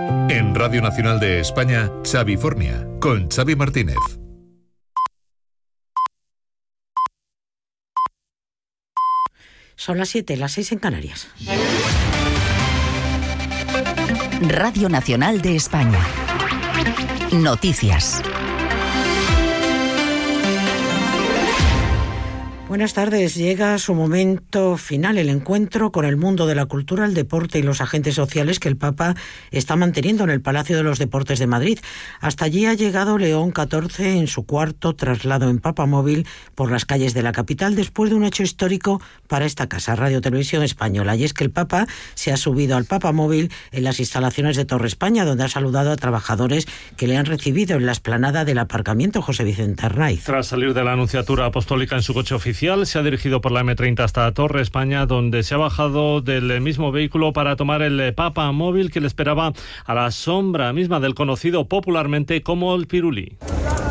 En Radio Nacional de España, Xavifornia, con Xavi Martínez. Son las 7, las 6 en Canarias. Radio Nacional de España. Noticias. Buenas tardes. Llega su momento final, el encuentro con el mundo de la cultura, el deporte y los agentes sociales que el Papa está manteniendo en el Palacio de los Deportes de Madrid. Hasta allí ha llegado León XIV en su cuarto traslado en papamóvil por las calles de la capital, después de un hecho histórico para esta casa, Radio Televisión Española. Y es que el Papa se ha subido al papamóvil en las instalaciones de Torre España, donde ha saludado a trabajadores que le han recibido en la explanada del aparcamiento. José Vicente Arnaiz. Tras salir de la Anunciatura Apostólica en su coche oficial, se ha dirigido por la M30 hasta Torre España, donde se ha bajado del mismo vehículo para tomar el papamóvil que le esperaba a la sombra misma del conocido popularmente como el Pirulí.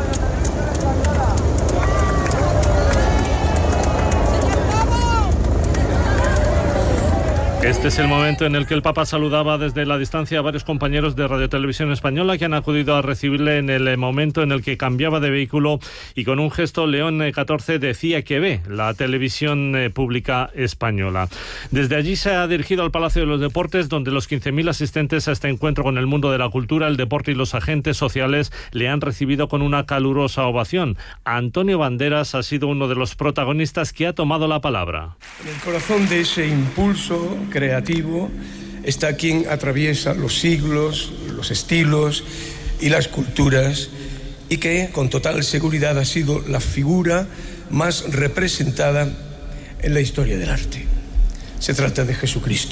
Este es el momento en el que el Papa saludaba desde la distancia a varios compañeros de Radio Televisión Española que han acudido a recibirle en el momento en el que cambiaba de vehículo, y con un gesto León XIV decía que ve la televisión pública española. Desde allí se ha dirigido al Palacio de los Deportes, donde los 15.000 asistentes a este encuentro con el mundo de la cultura, el deporte y los agentes sociales le han recibido con una calurosa ovación. Antonio Banderas ha sido uno de los protagonistas que ha tomado la palabra. En el corazón de ese impulso creativo está quien atraviesa los siglos, los estilos y las culturas, y que con total seguridad ha sido la figura más representada en la historia del arte. Se trata de Jesucristo,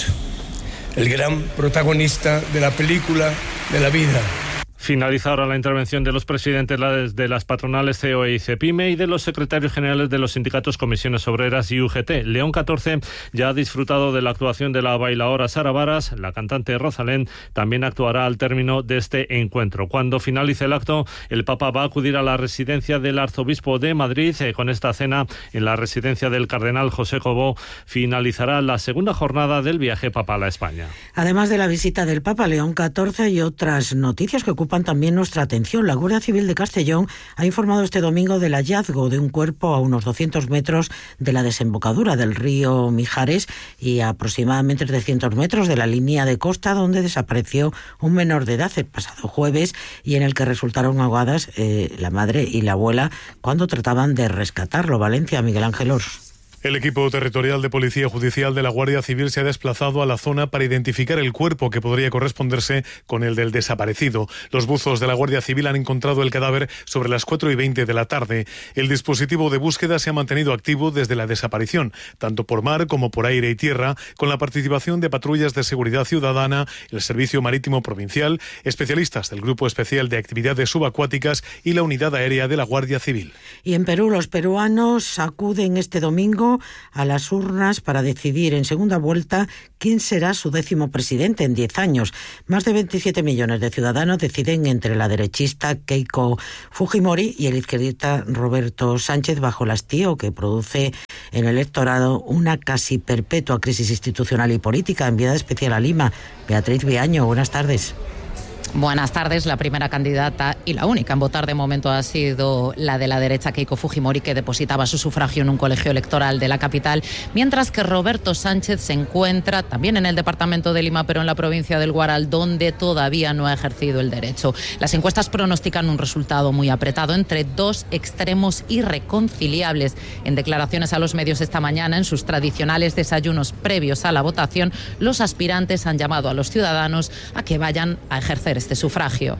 el gran protagonista de la película de la vida. Finaliza ahora la intervención de los presidentes de las patronales COE y CEPIME y de los secretarios generales de los sindicatos Comisiones Obreras y UGT. León XIV ya ha disfrutado de la actuación de la bailaora Sara Varas. La cantante Rosalén también actuará al término de este encuentro. Cuando finalice el acto, el Papa va a acudir a la residencia del Arzobispo de Madrid. Con esta cena en la residencia del Cardenal José Cobo finalizará la segunda jornada del viaje papal a España. Además de la visita del Papa León XIV, hay otras noticias que ocupan también nuestra atención. La Guardia Civil de Castellón ha informado este domingo del hallazgo de un cuerpo a unos 200 metros de la desembocadura del río Mijares y a aproximadamente 300 metros de la línea de costa, donde desapareció un menor de edad el pasado jueves y en el que resultaron ahogadas la madre y la abuela cuando trataban de rescatarlo. Valencia, Miguel Ángel Ors. El equipo territorial de Policía Judicial de la Guardia Civil se ha desplazado a la zona para identificar el cuerpo que podría corresponderse con el del desaparecido. Los buzos de la Guardia Civil han encontrado el cadáver sobre las 4:20 de la tarde. El dispositivo de búsqueda se ha mantenido activo desde la desaparición, tanto por mar como por aire y tierra, con la participación de patrullas de seguridad ciudadana, el Servicio Marítimo Provincial, especialistas del Grupo Especial de Actividades Subacuáticas y la Unidad Aérea de la Guardia Civil. Y en Perú, los peruanos acuden este domingo a las urnas para decidir en segunda vuelta quién será su 10º presidente en 10 años. Más de 27 millones de ciudadanos deciden entre la derechista Keiko Fujimori y el izquierdista Roberto Sánchez, bajo el hastío que produce en el electorado una casi perpetua crisis institucional y política. Enviada especial a Lima, Beatriz Viaño, buenas tardes. Buenas tardes. La primera candidata y la única en votar de momento ha sido la de la derecha, Keiko Fujimori, que depositaba su sufragio en un colegio electoral de la capital, mientras que Roberto Sánchez se encuentra también en el departamento de Lima, pero en la provincia del Guaral, donde todavía no ha ejercido el derecho. Las encuestas pronostican un resultado muy apretado entre dos extremos irreconciliables. En declaraciones a los medios esta mañana, en sus tradicionales desayunos previos a la votación, los aspirantes han llamado a los ciudadanos a que vayan a ejercer este sufragio.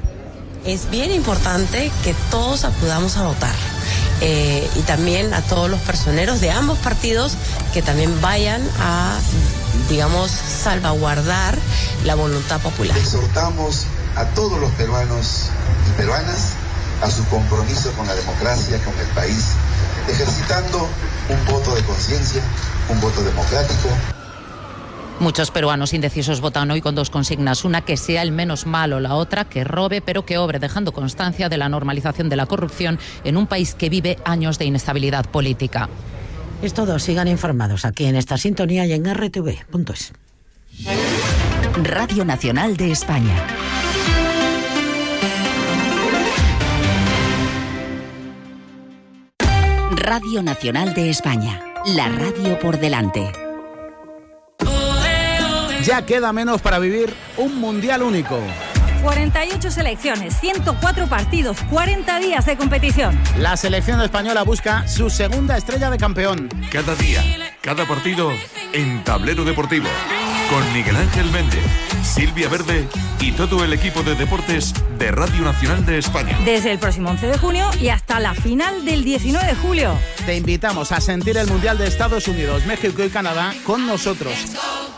Es bien importante que todos acudamos a votar y también a todos los personeros de ambos partidos que también vayan a, digamos, salvaguardar la voluntad popular. Exhortamos a todos los peruanos y peruanas a su compromiso con la democracia, con el país, ejercitando un voto de conciencia, un voto democrático. Muchos peruanos indecisos votan hoy con dos consignas, una que sea el menos malo, la otra que robe pero que obre, dejando constancia de la normalización de la corrupción en un país que vive años de inestabilidad política. Es todo, sigan informados aquí en esta sintonía y en rtv.es. Radio Nacional de España. Radio Nacional de España, la radio por delante. Ya queda menos para vivir un mundial único. 48 selecciones, 104 partidos, 40 días de competición. La selección española busca su segunda estrella de campeón. Cada día, cada partido en Tablero Deportivo. Con Miguel Ángel Méndez, Silvia Verde y todo el equipo de deportes de Radio Nacional de España. Desde el próximo 11 de junio y hasta la final del 19 de julio. Te invitamos a sentir el Mundial de Estados Unidos, México y Canadá con nosotros.